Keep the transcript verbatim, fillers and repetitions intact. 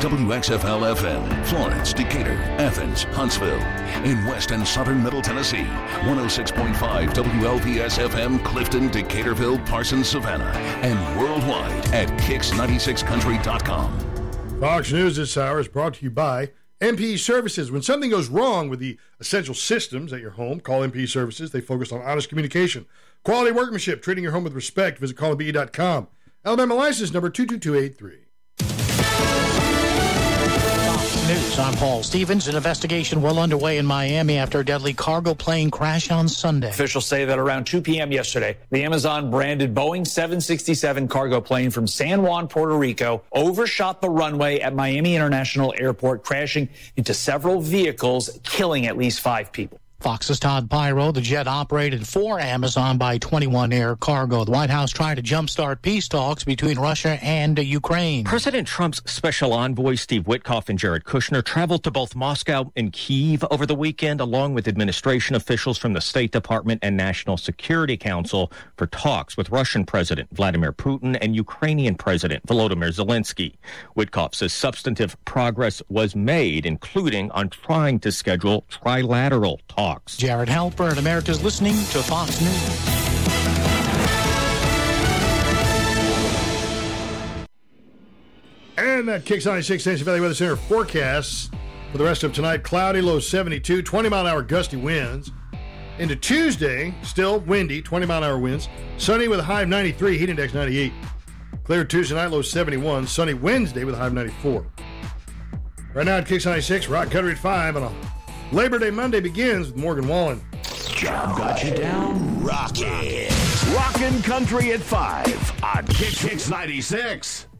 W X F L F M, Florence, Decatur, Athens, Huntsville. In West and Southern Middle Tennessee, one oh six point five W L P S F M, Clifton, Decaturville, Parsons, Savannah. And worldwide at kicks ninety-six country dot com. Fox News this hour is brought to you by M P E Services. When something goes wrong with the essential systems at your home, call M P E Services. They focus on honest communication, quality workmanship, treating your home with respect. Visit call M P E dot com. Alabama license number two two two eight three. News. I'm Paul Stevens. An investigation well underway in Miami after a deadly cargo plane crash on Sunday. Officials say that around two p.m. yesterday, the Amazon-branded Boeing seven sixty-seven cargo plane from San Juan, Puerto Rico, overshot the runway at Miami International Airport, crashing into several vehicles, killing at least five people. Fox's Todd Pyro. The jet operated for Amazon by twenty-one Air Cargo. The White House tried to jumpstart peace talks between Russia and Ukraine. President Trump's special envoy, Steve Witkoff, and Jared Kushner traveled to both Moscow and Kyiv over the weekend, along with administration officials from the State Department and National Security Council for talks with Russian President Vladimir Putin and Ukrainian President Volodymyr Zelensky. Witkoff says substantive progress was made, including on trying to schedule trilateral talks. Jared Halper, and America's listening to Fox News. And that Kicks ninety-six Tennessee Valley Weather Center forecasts for the rest of tonight. Cloudy, low seventy-two, twenty mile an hour gusty winds. Into Tuesday, still windy, twenty mile an hour winds. Sunny with a high of ninety-three, heat index ninety-eight. Clear Tuesday night, low seventy-one. Sunny Wednesday with a high of ninety-four. Right now at Kicks ninety-six, Rock Country at five on a Labor Day Monday begins with Morgan Wallen. Job got you down? Rock it. Rockin' Country at five on Kicks ninety-six.